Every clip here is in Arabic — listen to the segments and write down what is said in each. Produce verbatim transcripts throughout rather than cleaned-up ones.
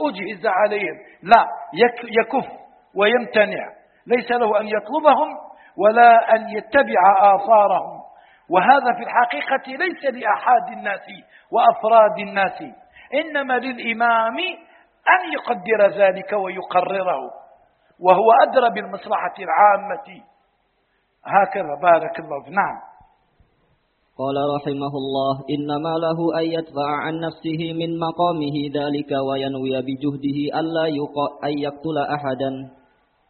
أجهز عليهم، لا، يكف ويمتنع، ليس له أن يطلبهم ولا أن يتبع آثارهم. وهذا في الحقيقة ليس لأحد الناس وأفراد الناس، إنما للإمام أن يقدر ذلك ويقرره، وهو أدرى بالمصلحة العامة. هكذا. بارك الله. نعم. قال رحمه الله: إنما له أن يدفع عن نفسه من مقامه ذلك وينوي بجهده ألا أن يقتل أحدا.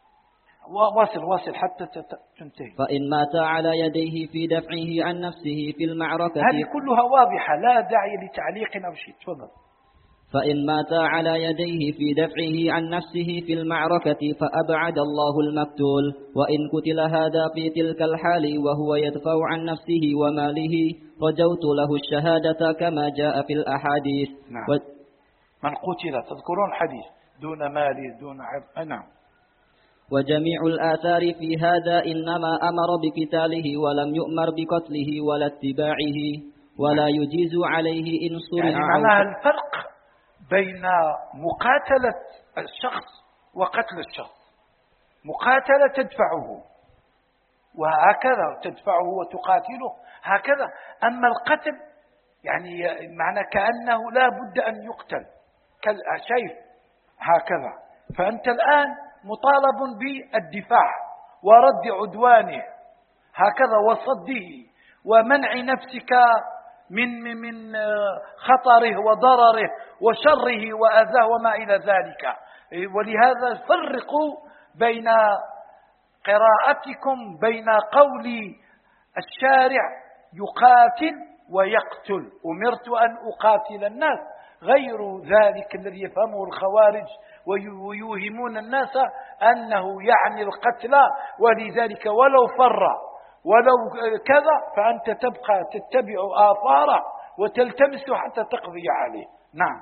واصل واصل حتى تنتهي. فإن مات على يديه في دفعه عن نفسه في المعركة. هذه كلها واضحة، لا داعي لتعليق أو شيء. تفضل. فإن مات على يديه في دفعه عن نفسه في المعركة فأبعد الله المقتول، وإن قتل هذا في تلك الحال وهو يدفع عن نفسه وماله رجوت له الشهادة كما جاء في الأحاديث. نعم. و... من قتل، تذكرون الحديث، دون مال دون عرض. نعم. وجميع الآثار في هذا إنما أمر بقتاله ولم يؤمر بقتله ولا اتباعه، ولا يجيز عليه إن صرع. يعني معناها الفرق بين مقاتلة الشخص وقتل الشخص. مقاتلة تدفعه وهكذا، تدفعه وتقاتله هكذا. أما القتل يعني معنى كأنه لا بد أن يقتل كالشيء هكذا. فأنت الآن مطالب بالدفاع ورد عدوانه هكذا، وصده ومنع نفسك من من خطره وضرره وشره وأذاه وما إلى ذلك. ولهذا فرقوا بين قراءتكم بين قول الشارع يقاتل ويقتل، أمرت أن أقاتل الناس، غير ذلك الذي يفهمه الخوارج ويوهمون الناس أنه يعني القتل، ولذلك ولو فر ولو كذا فأنت تبقى تتبع آثاره وتلتمس حتى تقضي عليه. نعم.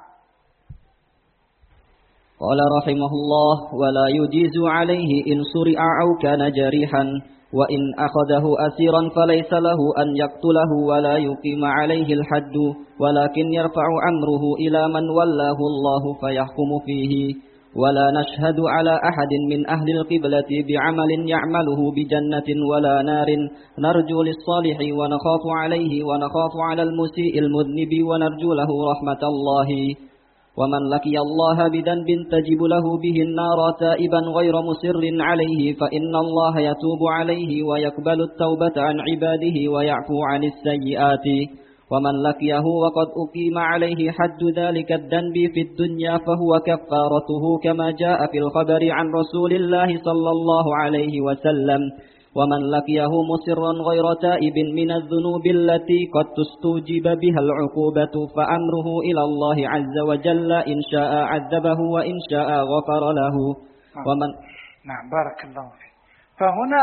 قال رحمه الله: ولا يجيز عليه إن صرع أو كان جريحا، وإن أخذه أسيرا فليس له أن يقتله ولا يقيم عليه الحد، ولكن يرفع أمره إلى من ولاه الله فيحكم فيه. ولا نشهد على أحد من أهل القبلة بعمل يعمله بجنة ولا نار، نرجو للصالح ونخاف عليه ونخاف على المسيء المذنب ونرجو له رحمة الله. ومن لقي الله بذنب تجب له به النار تائبا غير مسر عليه فإن الله يتوب عليه ويقبل التوبة عن عباده ويعفو عن السيئات. ومن لقيه وقد أقيم عليه حد ذلك الذنب في الدنيا فهو كفارته كما جاء في الخبر عن رسول الله صلى الله عليه وسلم. ومن لقيه مصرا غير تائب من الذنوب التي قد تستوجب بها العقوبة فأمره إلى الله عز وجل، إن شاء عذبه وإن شاء غفر له. ومن نعم. بارك الله فيك. فهنا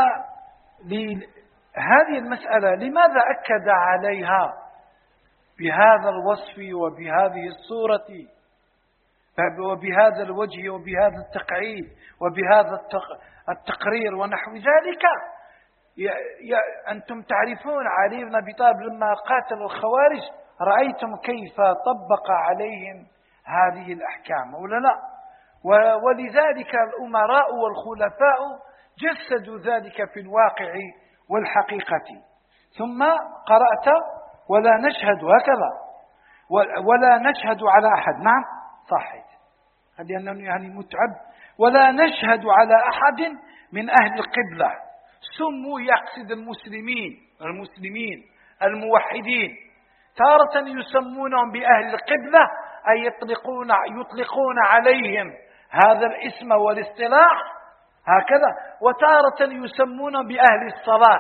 هذه المسألة لماذا أكد عليها بهذا الوصف وبهذه الصورة وبهذا الوجه وبهذا التقعيد وبهذا التقرير ونحو ذلك؟ يا يا أنتم تعرفون علي بن أبي طالب لما قاتل الخوارج رأيتم كيف طبق عليهم هذه الأحكام ولا لا؟ ولذلك الأمراء والخلفاء جسدوا ذلك في الواقع والحقيقة. ثم قرأت ولا نشهد هكذا ولا نشهد على أحد. نعم صحيح، لأنه يعني متعب. ولا نشهد على أحد من أهل القبلة، سموا يقصد المسلمين المسلمين الموحدين، تارة يسمونهم بأهل القبلة أي يطلقون يطلقون عليهم هذا الاسم والاصطلاح هكذا، وتارة يسمونهم بأهل الصلاة،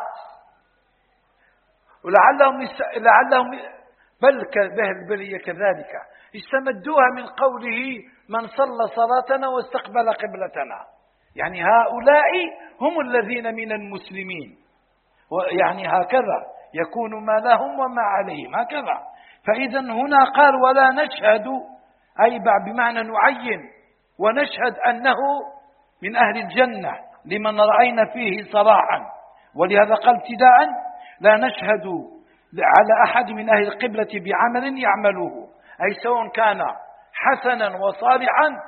ولعلهم يس... لعلهم بل بل كذلك استمدوها من قوله من صلى صلاتنا واستقبل قبلتنا، يعني هؤلاء هم الذين من المسلمين، يعني هكذا يكون ما لهم وما عليهم هكذا. فإذا هنا قال ولا نشهد أي بمعنى نعين ونشهد أنه من أهل الجنة لمن رأينا فيه صلاحا. ولهذا قال ابتداء لا نشهد على أحد من أهل القبلة بعمل يعمله، أي سواء كان حسنا وصالحا